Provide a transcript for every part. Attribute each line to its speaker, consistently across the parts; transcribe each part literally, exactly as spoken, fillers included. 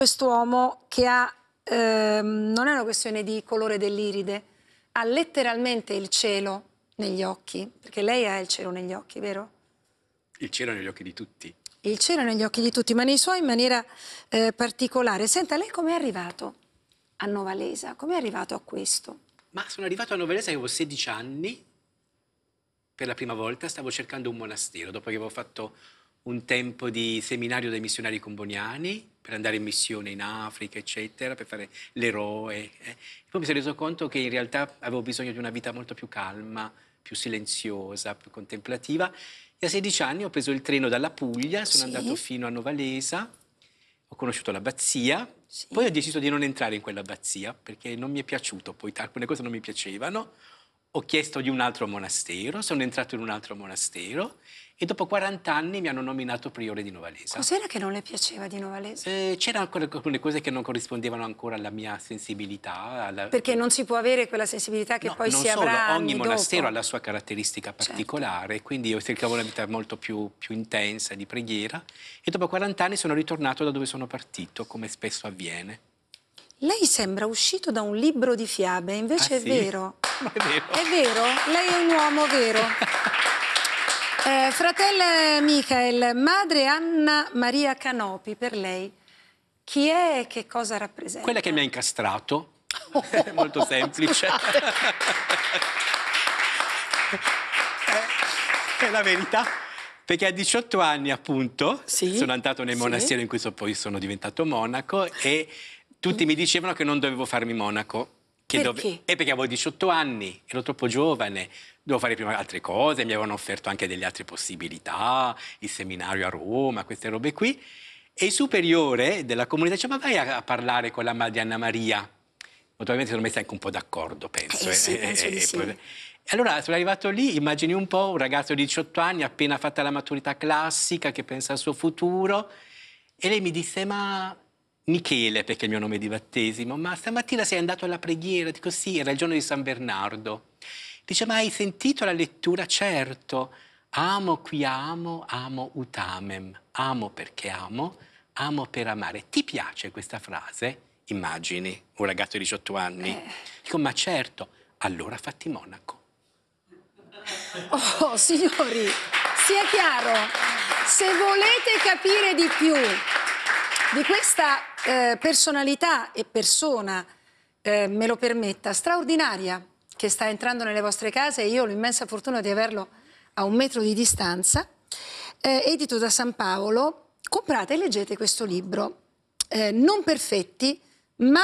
Speaker 1: Quest'uomo che ha, ehm, non è una questione di colore dell'iride, ha letteralmente il cielo negli occhi, perché lei ha il cielo negli occhi, vero?
Speaker 2: Il cielo negli occhi di tutti.
Speaker 1: Il cielo negli occhi di tutti, ma nei suoi in maniera eh, particolare. Senta, lei com'è arrivato a Novalesa? Com'è arrivato a questo?
Speaker 2: Ma sono arrivato a Novalesa che avevo sedici anni, per la prima volta stavo cercando un monastero, dopo che avevo fatto un tempo di seminario dei missionari comboniani, per andare in missione in Africa, eccetera, per fare l'eroe. Eh. Poi mi sono reso conto che in realtà avevo bisogno di una vita molto più calma, più silenziosa, più contemplativa. E a sedici anni ho preso il treno dalla Puglia, sono
Speaker 1: Sì.
Speaker 2: andato fino a Novalesa, ho conosciuto l'abbazia,
Speaker 1: Sì.
Speaker 2: poi ho deciso di non entrare in quell'abbazia perché non mi è piaciuto, poi alcune cose non mi piacevano. Ho chiesto di un altro monastero, sono entrato in un altro monastero e dopo quaranta anni mi hanno nominato priore di Novalesa.
Speaker 1: Cos'era che non le piaceva di Novalesa?
Speaker 2: Eh, c'erano ancora alcune cose che non corrispondevano ancora alla mia sensibilità. Alla...
Speaker 1: Perché non si può avere quella sensibilità che
Speaker 2: no,
Speaker 1: poi
Speaker 2: non
Speaker 1: si
Speaker 2: solo,
Speaker 1: avrà
Speaker 2: ogni
Speaker 1: anni
Speaker 2: monastero
Speaker 1: dopo.
Speaker 2: ha la sua caratteristica particolare,
Speaker 1: Certo.
Speaker 2: quindi io cercavo una vita molto più, più intensa, di preghiera, e dopo quaranta anni sono ritornato da dove sono partito, come spesso avviene.
Speaker 1: Lei sembra uscito da un libro di fiabe, invece
Speaker 2: Ah,
Speaker 1: è
Speaker 2: sì?
Speaker 1: vero.
Speaker 2: No, è vero.
Speaker 1: È vero? Lei è un uomo vero. Eh, fratello Michael, madre Anna Maria Canopi, per lei, chi è e che cosa rappresenta?
Speaker 2: Quella che mi ha incastrato, è molto semplice. È la verità. Perché a diciotto anni, appunto,
Speaker 1: Sì,
Speaker 2: sono andato nel
Speaker 1: sì.
Speaker 2: monastero in cui so, poi sono diventato monaco e tutti mi dicevano che non dovevo farmi monaco. Che
Speaker 1: Perché?
Speaker 2: Dove... E perché avevo diciotto anni, ero troppo giovane, dovevo fare prima altre cose, mi avevano offerto anche delle altre possibilità, il seminario a Roma, queste robe qui. E il superiore della comunità diceva, ma vai a, a parlare con la madre Anna Maria. Naturalmente sono messi anche un po' d'accordo, penso.
Speaker 1: Eh sì,
Speaker 2: eh,
Speaker 1: penso di
Speaker 2: eh,
Speaker 1: sì.
Speaker 2: poi... Allora sono arrivato lì, immagini un po' un ragazzo di diciotto anni, appena fatta la maturità classica, che pensa al suo futuro, e lei mi disse, ma Michele, perché è il mio nome di battesimo, ma stamattina sei andato alla preghiera? Dico sì, era il giorno di San Bernardo. Dice, ma hai sentito la lettura? Certo, amo qui amo, amo utamem, amo perché amo, amo per amare. Ti piace questa frase? Immagini, un ragazzo di diciotto anni.
Speaker 1: Eh.
Speaker 2: Dico, ma certo, allora fatti monaco.
Speaker 1: Oh, signori, sia chiaro, se volete capire di più di questa eh, personalità e persona, eh, me lo permetta, straordinaria, che sta entrando nelle vostre case, e io ho l'immensa fortuna di averlo a un metro di distanza, eh, edito da San Paolo, comprate e leggete questo libro, eh, non perfetti, ma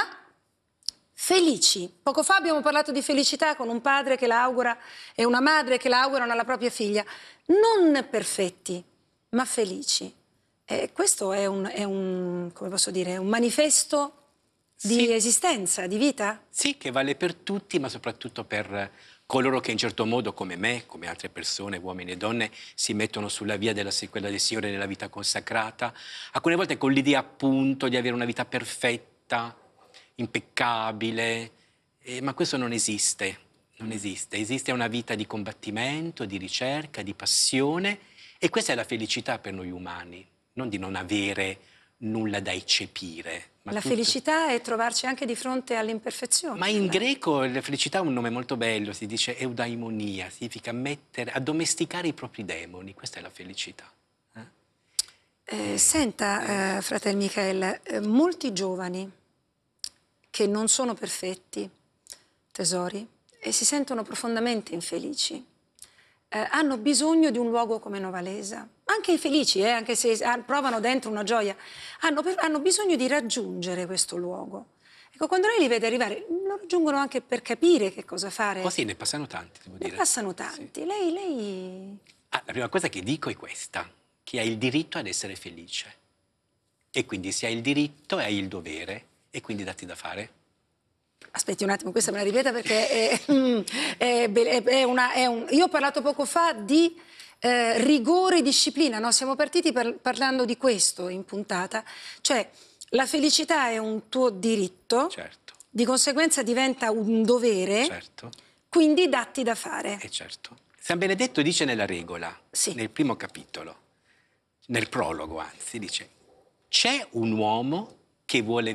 Speaker 1: felici. Poco fa abbiamo parlato di felicità con un padre che la augura e una madre che la augurano alla propria figlia. Non perfetti, ma felici. E questo è un, è un, come posso dire, un manifesto di
Speaker 2: Sì.
Speaker 1: esistenza, di vita?
Speaker 2: Sì, che vale per tutti, ma soprattutto per coloro che in certo modo, come me, come altre persone, uomini e donne, si mettono sulla via della quella del Signore nella vita consacrata, alcune volte con l'idea appunto di avere una vita perfetta, impeccabile, eh, ma questo non esiste, non esiste. Esiste una vita di combattimento, di ricerca, di passione, e questa è la felicità per noi umani, non di non avere nulla da eccepire. Ma
Speaker 1: La
Speaker 2: tutto...
Speaker 1: felicità è trovarci anche di fronte all'imperfezione.
Speaker 2: Ma in greco la felicità ha un nome molto bello, si dice eudaimonia, significa mettere, addomesticare i propri demoni, questa è la felicità. Eh?
Speaker 1: Eh,
Speaker 2: Eh,
Speaker 1: senta, eh, fratello Michael, eh, molti giovani che non sono perfetti, tesori, e si sentono profondamente infelici, eh, hanno bisogno di un luogo come Novalesa. Anche i felici, eh, anche se provano dentro una gioia, hanno, hanno bisogno di raggiungere questo luogo. Ecco, quando lei li vede arrivare, lo raggiungono anche per capire che cosa fare.
Speaker 2: Oh sì, ne passano tanti, devo
Speaker 1: Ne
Speaker 2: dire.
Speaker 1: passano tanti.
Speaker 2: Sì.
Speaker 1: Lei, lei...
Speaker 2: Ah, la prima cosa che dico è questa, che hai il diritto ad essere felice. E quindi se hai il diritto, hai il dovere, e quindi datti da fare.
Speaker 1: Aspetti un attimo, questa me la ripeta perché è, è, è, è una, è un... Io ho parlato poco fa di eh, rigore e disciplina, no? Siamo partiti per, parlando di questo in puntata, cioè la felicità è un tuo diritto,
Speaker 2: Certo.
Speaker 1: Di conseguenza diventa un dovere,
Speaker 2: Certo.
Speaker 1: Quindi datti da fare.
Speaker 2: E certo. San Benedetto dice nella regola,
Speaker 1: sì.
Speaker 2: nel primo capitolo, nel prologo anzi, dice, c'è un uomo che vuole